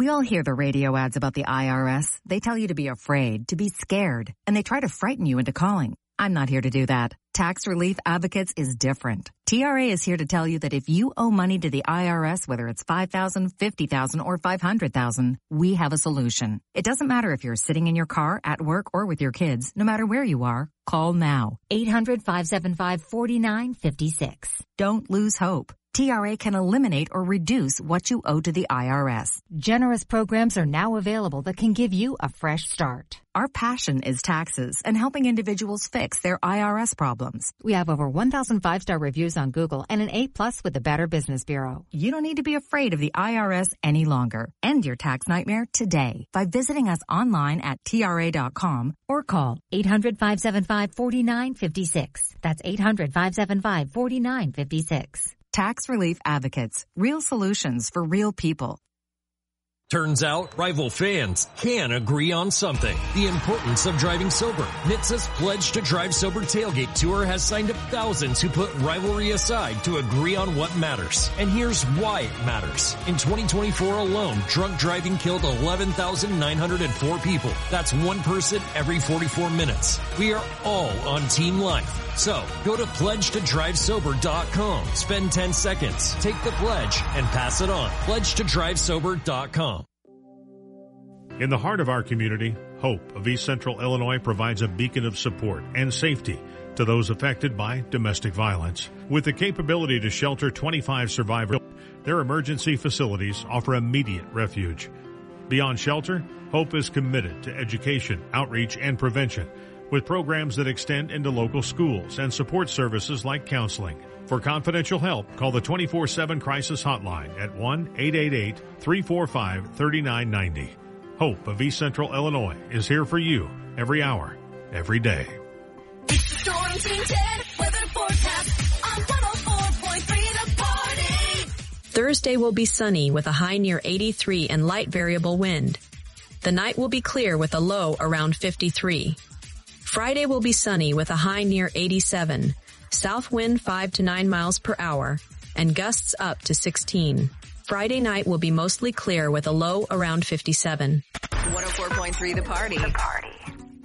We all hear the radio ads about the IRS. They tell you to be afraid, to be scared, and they try to frighten you into calling. I'm not here to do that. Tax Relief Advocates is different. TRA is here to tell you that if you owe money to the IRS, whether it's $5,000, $50,000, or $500,000, we have a solution. It doesn't matter if you're sitting in your car, at work, or with your kids. No matter where you are, call now. 800-575-4956. Don't lose hope. TRA can eliminate or reduce what you owe to the IRS. Generous programs are now available that can give you a fresh start. Our passion is taxes and helping individuals fix their IRS problems. We have over 1,000 5-star reviews on Google and an A+ with the Better Business Bureau. You don't need to be afraid of the IRS any longer. End your tax nightmare today by visiting us online at TRA.com or call 800-575-4956. That's 800-575-4956. Tax Relief Advocates. Real solutions for real people. Turns out, rival fans can agree on something. The importance of driving sober. NHTSA's Pledge to Drive Sober Tailgate Tour has signed up thousands who put rivalry aside to agree on what matters. And here's why it matters. In 2024 alone, drunk driving killed 11,904 people. That's one person every 44 minutes. We are all on Team Life. So, go to pledgetodrivesober.com. Spend 10 seconds, take the pledge, and pass it on. Pledgetodrivesober.com. In the heart of our community, Hope of East Central Illinois provides a beacon of support and safety to those affected by domestic violence. With the capability to shelter 25 survivors, their emergency facilities offer immediate refuge. Beyond shelter, Hope is committed to education, outreach, and prevention, with programs that extend into local schools and support services like counseling. For confidential help, call the 24/7 crisis hotline at 1-888-345-3990. Hope of East Central Illinois is here for you every hour, every day. It's the Storm Team 10 weather forecast on 104.3 The Party. Thursday will be sunny with a high near 83 and light variable wind. The night will be clear with a low around 53. Friday will be sunny with a high near 87, south wind 5 to 9 miles per hour, and gusts up to 16. Friday night will be mostly clear with a low around 57. 104.3 The Party.